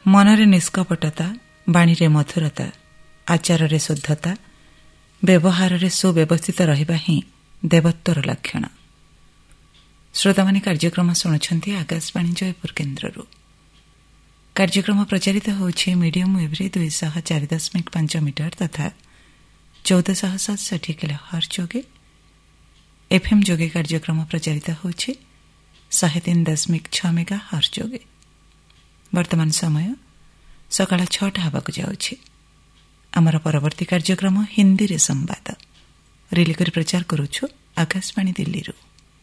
मनरे निष्कपटता, बाणीरे मधुरता, आचाରରେ शुद्धता, व्यवहाରରେ सुव्यवस्थित रहिबा ही देवत्वर लक्षण। श्रोतामाने कार्यक्रम शुणुछंती आकाशवाणी जयपुर केन्द्ररू। कार्यक्रम प्रचारित होउछि मीडियम वेव्रे 204.5 मीटर तथा 1467 किलोहर्ट्ज जोगे। एफएम जोगे कार्यक्रम प्रचारित होउछि 103.6 मेगाहर्ट्ज जोगे। वर्तमान समय सकाळ 6टा हेबाकु जाउछि। आमर परवर्ती कार्यक्रम हिंदी रे संवाद रिले करी प्रचार करूछु आकाशवाणी दिल्ली रू।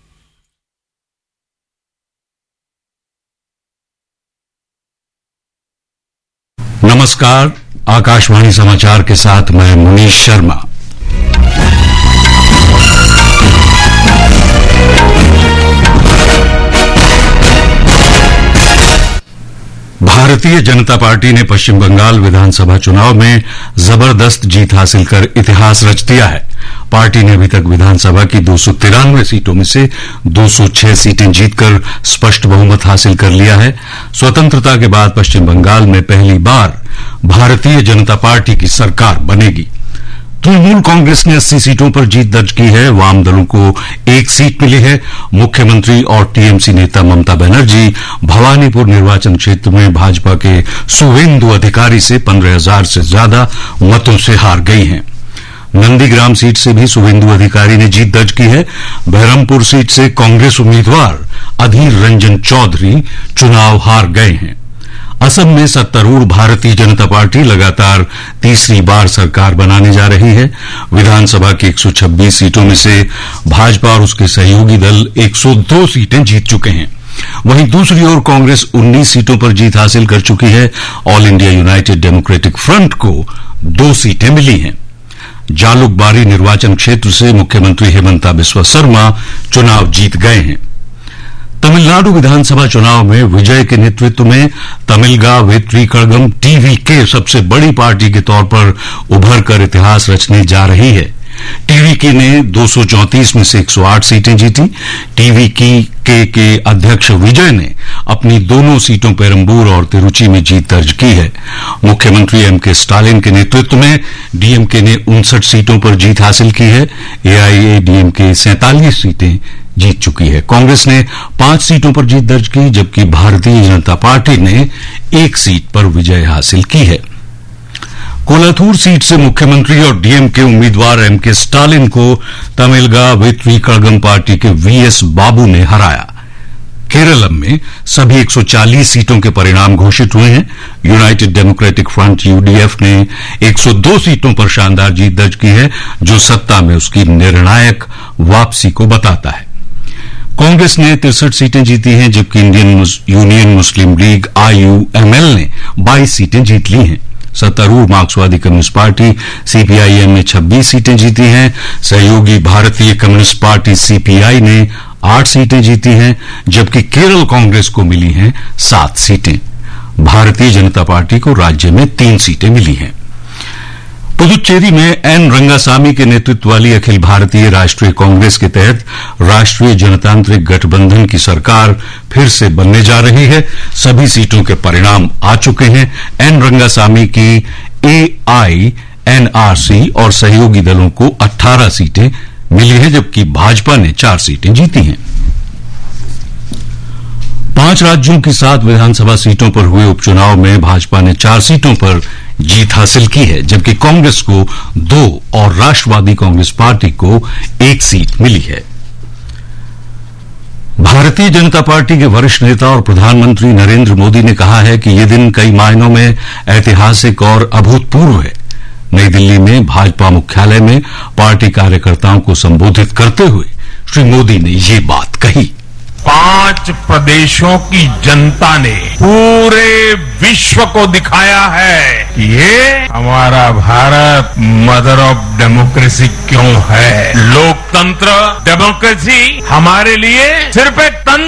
नमस्कार, आकाशवाणी समाचार के साथ मैं मुनीश शर्मा। भारतीय जनता पार्टी ने पश्चिम बंगाल विधानसभा चुनाव में जबरदस्त जीत हासिल कर इतिहास रच दिया है। पार्टी ने अभी तक विधानसभा की 293 सीटों में से 206 सीटें जीतकर स्पष्ट बहुमत हासिल कर लिया है। स्वतंत्रता के बाद पश्चिम बंगाल में पहली बार भारतीय जनता पार्टी की सरकार बनेगी। तृणमूल कांग्रेस ने 80 सीटों पर जीत दर्ज की है। वाम दलों को 1 सीट मिली है। मुख्यमंत्री और टीएमसी नेता ममता बनर्जी भवानीपुर निर्वाचन क्षेत्र में भाजपा के सुवेंदु अधिकारी से 15,000 से ज्यादा मतों से हार गई हैं। नंदीग्राम सीट से भी सुवेंदु अधिकारी ने जीत दर्ज की है। बहरमपुर सीट से कांग्रेस उम्मीदवार अधीर रंजन चौधरी चुनाव हार गए हैं। असम में सत्तारूढ़ भारतीय जनता पार्टी लगातार तीसरी बार सरकार बनाने जा रही है। विधानसभा की 126 सीटों में से भाजपा और उसके सहयोगी दल 102 सीटें जीत चुके हैं। वहीं दूसरी ओर कांग्रेस 19 सीटों पर जीत हासिल कर चुकी है। All India United democratic front को 2 सीटें मिली हैं। जालुकबारी निर्वाचन क्षेत्र से मुख्यमंत्री हेमंता बिस्वा शर्मा चुनाव जीत गए हैं। तमिलनाडु विधानसभा चुनाव में विजय के नेतृत्व में तमिलगा वेत्री कड़गम टीवीके सबसे बड़ी पार्टी के तौर पर उभर कर इतिहास रचने जा रही है। टीवीके ने 234 में से 108 सीटें जीती। टीवीके के अध्यक्ष विजय ने अपनी दोनों सीटों पेरंबूर और तिरुचि में जीत दर्ज की है। मुख्यमंत्री एमके स्टालिन के नेतृत्व में डीएमके ने 59 सीटों पर जीत हासिल की है। एआईएडीएमके 47 सीटें जीत चुकी है। कांग्रेस ने 5 सीटों पर जीत दर्ज की, जबकि भारतीय जनता पार्टी ने 1 सीट पर विजय हासिल की है। कोलाथूर सीट से मुख्यमंत्री और डीएमके उम्मीदवार एमके स्टालिन को तमिलगा वेत्री कड़गम पार्टी के वीएस बाबू ने हराया। केरलम में सभी 140 सीटों के परिणाम घोषित हुए हैं। यूनाइटेड डेमोक्रेटिक फ्रंट यूडीएफ ने 102 सीटों पर शानदार जीत दर्ज की है, जो सत्ता में उसकी निर्णायक वापसी को बताता है। कांग्रेस ने 63 सीटें जीती हैं, जबकि इंडियन यूनियन मुस्लिम लीग आईयूएमएल ने 22 सीटें जीत ली हैं। सत्तारूढ़ मार्क्सवादी कम्युनिस्ट पार्टी सीपीआईएम ने 26 सीटें जीती हैं। सहयोगी भारतीय कम्युनिस्ट पार्टी सीपीआई ने 8 सीटें जीती हैं, जबकि केरल कांग्रेस को मिली हैं 7 सीटें। भारतीय जनता पार्टी को राज्य में 3 सीटें मिली हैं। पुदुचेरी में एन रंगासामी के नेतृत्व वाली अखिल भारतीय राष्ट्रीय कांग्रेस के तहत राष्ट्रीय जनतांत्रिक गठबंधन की सरकार फिर से बनने जा रही है। सभी सीटों के परिणाम आ चुके हैं। एन रंगासामी की एआईएनआरसी और सहयोगी दलों को 18 सीटें मिली है, जबकि भाजपा ने 4 सीटें जीती हैं। 5 राज्यों की 7 विधानसभा सीटों पर हुए उपचुनाव में भाजपा ने 4 सीटों पर जीत हासिल की है, जबकि कांग्रेस को 2 और राष्ट्रवादी कांग्रेस पार्टी को 1 सीट मिली है। भारतीय जनता पार्टी के वरिष्ठ नेता और प्रधानमंत्री नरेंद्र मोदी ने कहा है कि यह दिन कई मायनों में ऐतिहासिक और अभूतपूर्व है। नई दिल्ली में भाजपा मुख्यालय में पार्टी कार्यकर्ताओं को संबोधित करते हुए श्री मोदी ने ये बात कही। 5 प्रदेशों की जनता ने पूरे विश्व को दिखाया है कि ये हमारा भारत मदर ऑफ डेमोक्रेसी क्यों है। लोकतंत्र, डेमोक्रेसी हमारे लिए सिर्फ एक तंत्र